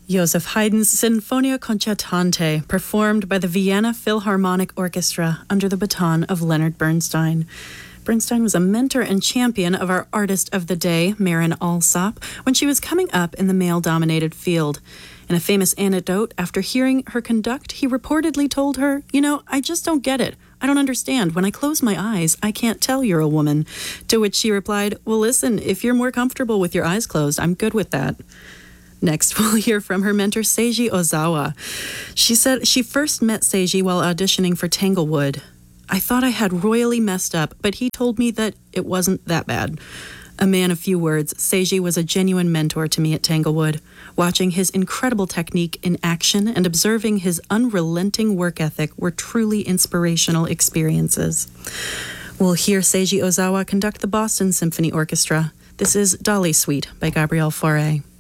Joseph Haydn's Sinfonia Concertante, performed by the Vienna Philharmonic Orchestra under the baton of Leonard Bernstein. Bernstein was a mentor and champion of our artist of the day, Marin Alsop, when she was coming up in the male-dominated field. In a famous anecdote, after hearing her conduct, he reportedly told her, I just don't get it. I don't understand. When I close my eyes, I can't tell you're a woman. To which she replied, well, listen, if you're more comfortable with your eyes closed, I'm good with that. Next, we'll hear from her mentor, Seiji Ozawa. She said she first met Seiji while auditioning for Tanglewood. I thought I had royally messed up, but he told me that it wasn't that bad. A man of few words, Seiji was a genuine mentor to me at Tanglewood. Watching his incredible technique in action and observing his unrelenting work ethic were truly inspirational experiences. We'll hear Seiji Ozawa conduct the Boston Symphony Orchestra. This is Dolly Suite by Gabrielle Fauré.